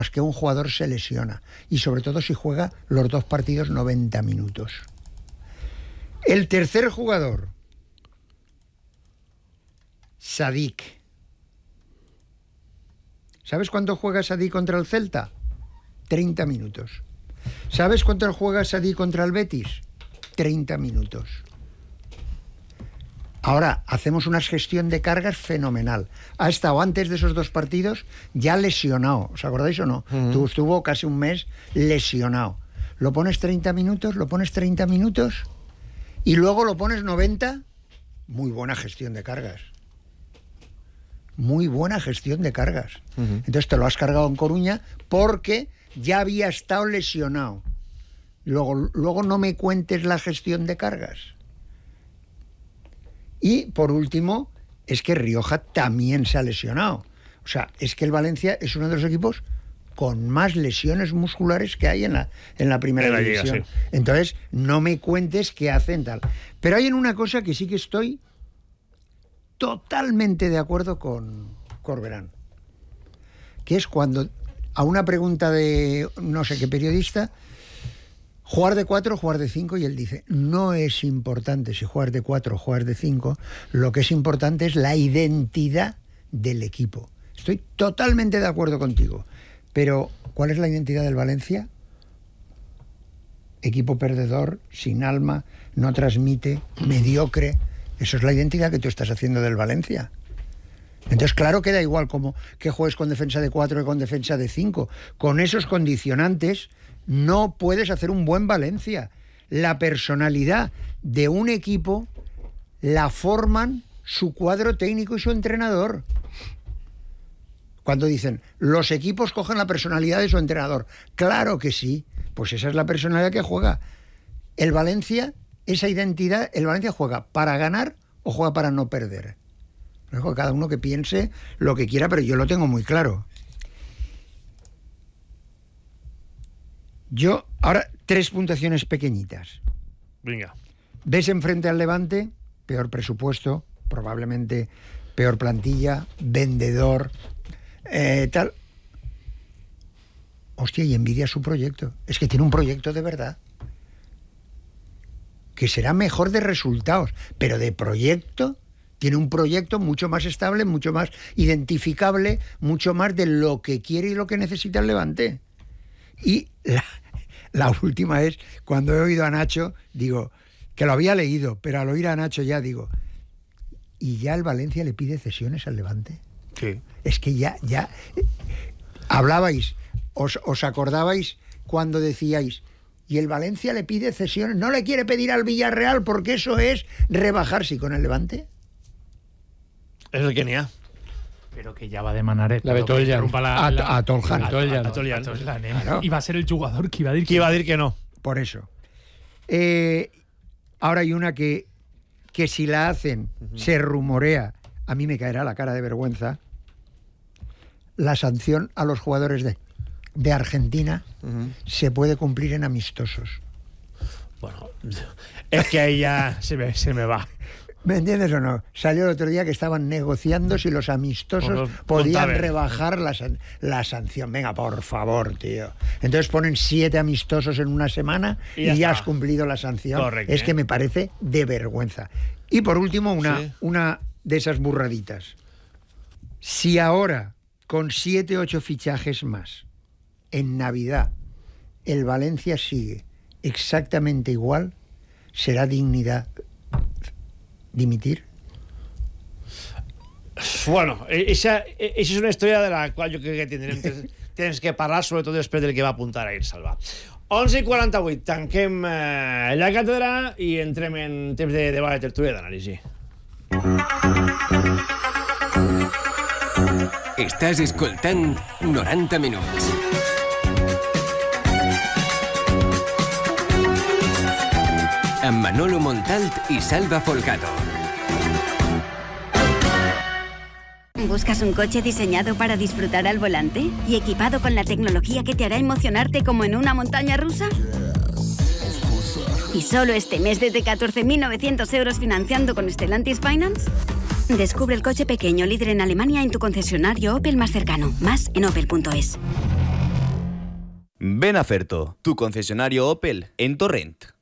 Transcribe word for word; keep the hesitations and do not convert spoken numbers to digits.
que un jugador se lesiona, y sobre todo si juega los dos partidos noventa minutos. El tercer jugador, Sadik. ¿Sabes cuánto juega Sadik contra el Celta? treinta minutos. ¿Sabes cuánto juega Sadik contra el Betis? treinta minutos. Ahora, hacemos una gestión de cargas fenomenal. Ha estado antes de esos dos partidos ya lesionado. ¿Os acordáis o no? Uh-huh. Tú estuvo casi un mes lesionado. Lo pones treinta minutos, lo pones treinta minutos y luego lo pones noventa. Muy buena gestión de cargas. Muy buena gestión de cargas. Uh-huh. Entonces te lo has cargado en Coruña porque ya había estado lesionado. Luego, luego no me cuentes la gestión de cargas. Y, por último, es que Rioja también se ha lesionado. O sea, es que el Valencia es uno de los equipos con más lesiones musculares que hay en la, en la primera en la división. Liga, sí. Entonces, no me cuentes qué hacen tal. Pero hay en una cosa que sí que estoy totalmente de acuerdo con Corberán, que es cuando a una pregunta de no sé qué periodista, jugar de cuatro, jugar de cinco, y él dice, no es importante si juegas de cuatro o juegas de cinco, lo que es importante es la identidad del equipo. Estoy totalmente de acuerdo contigo, pero ¿cuál es la identidad del Valencia? Equipo perdedor, sin alma, no transmite, mediocre. Eso es la identidad que tú estás haciendo del Valencia. Entonces, claro que da igual como que juegues con defensa de cuatro que con defensa de cinco. Con esos condicionantes no puedes hacer un buen Valencia. La personalidad de un equipo la forman su cuadro técnico y su entrenador. Cuando dicen, los equipos cogen la personalidad de su entrenador. Claro que sí, pues esa es la personalidad que juega. El Valencia, esa identidad, el Valencia juega para ganar o juega para no perder. Cada uno que piense lo que quiera, pero yo lo tengo muy claro. Yo, ahora, tres puntuaciones pequeñitas. Venga. Ves enfrente al Levante, peor presupuesto, probablemente peor plantilla, vendedor, eh, tal. Hostia, y envidia su proyecto. Es que tiene un proyecto de verdad. Que será mejor de resultados, pero de proyecto, tiene un proyecto mucho más estable, mucho más identificable, mucho más de lo que quiere y lo que necesita el Levante. Y la, la última es, cuando he oído a Nacho, digo, que lo había leído, pero al oír a Nacho ya digo, ¿y ya el Valencia le pide cesiones al Levante? Sí. Es que ya, ya, hablabais, os, os acordabais cuando decíais, y el Valencia le pide cesiones, no le quiere pedir al Villarreal porque eso es rebajarse. Con el Levante és el que n'hi ha. Però que ja va demanar la Betoljan a, a Toljan. A Toljan. Y va a ser el jugador que iba a decir que, que, iba a decir que no. Por eso. Eh, ahora hay una que, que si la hacen, uh-huh. se rumorea, a mí me caerá la cara de vergüenza, la sanción a los jugadores de, de Argentina uh-huh. se puede cumplir en amistosos. Bueno, es que ahí ya se me, se me va. ¿Me entiendes o no? Salió el otro día que estaban negociando si los amistosos los podían rebajar la, la sanción. Venga, por favor, tío. Entonces ponen siete amistosos en una semana y ya, y ya has cumplido la sanción. Correcto. Es que me parece de vergüenza. Y por último, una, sí. una de esas burraditas. Si ahora, con siete, ocho fichajes más, en Navidad, el Valencia sigue exactamente igual, será dignidad dimitir. Bueno, esa, esa és una història de la qual jo crec que tindrem temps que parlar, sobretot després del que va apuntar ahir Salva. onze i quaranta-vuit, tanquem eh, la càtedra i entrem en temps de debat, de tertúlia i d'anàlisi. Estàs escoltant noranta minuts. Amb Manolo Montalt y Salva Folgado. ¿Buscas un coche diseñado para disfrutar al volante y equipado con la tecnología que te hará emocionarte como en una montaña rusa? ¿Y solo este mes desde catorce mil novecientos euros financiando con Stellantis Finance? Descubre el coche pequeño líder en Alemania en tu concesionario Opel más cercano. Más en opel punto es. Ven a Ferto, tu concesionario Opel en Torrent.